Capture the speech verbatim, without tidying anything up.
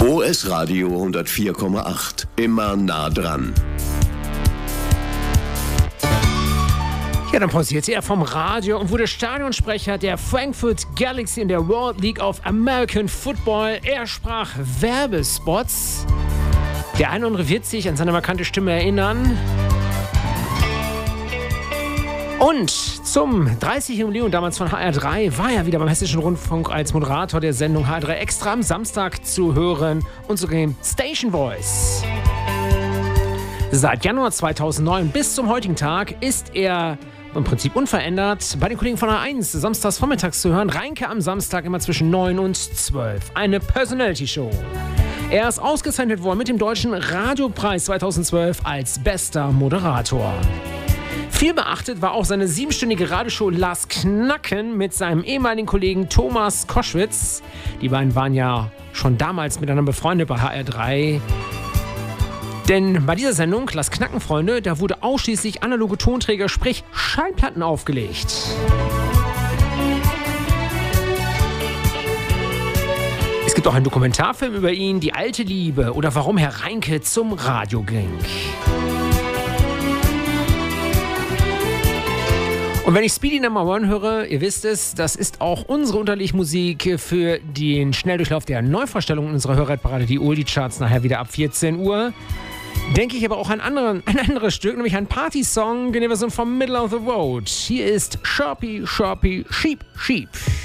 O S Radio hundertvier Komma acht. Immer nah dran. Ja, dann pausierte er vom Radio und wurde Stadionsprecher der Frankfurt Galaxy in der World League of American Football. Er sprach Werbespots. Der eine oder andere wird sich an seine markante Stimme erinnern. Und zum dreißigsten Jubiläum damals von H R drei war er wieder beim Hessischen Rundfunk als Moderator der Sendung H R drei Extra am Samstag zu hören und sogar Station Voice. Seit Januar zweitausendneun bis zum heutigen Tag ist er im Prinzip unverändert bei den Kollegen von H eins samstags vormittags zu hören. Reinke am Samstag immer zwischen neun und zwölf. Eine Personality-Show. Er ist ausgezeichnet worden mit dem Deutschen Radiopreis zweitausendzwölf als bester Moderator. Viel beachtet war auch seine siebenstündige Radioshow Lass Knacken mit seinem ehemaligen Kollegen Thomas Koschwitz. Die beiden waren ja schon damals miteinander befreundet bei H R drei. Denn bei dieser Sendung, Lass Knacken, Freunde, da wurde ausschließlich analoge Tonträger, sprich Schallplatten aufgelegt. Es gibt auch einen Dokumentarfilm über ihn, Die alte Liebe oder warum Herr Reinke zum Radio ging. Und wenn ich Speedy Number One höre, ihr wisst es, das ist auch unsere Unterlegmusik für den Schnelldurchlauf der Neuvorstellung unserer Hörerparade, die Oldie-Charts, nachher wieder ab vierzehn Uhr. Denke ich aber auch an anderen, ein anderes Stück, nämlich ein Party-Song in der Version vom Middle of the Road. Hier ist Sharpie, Sharpie, Sheep, Sheep.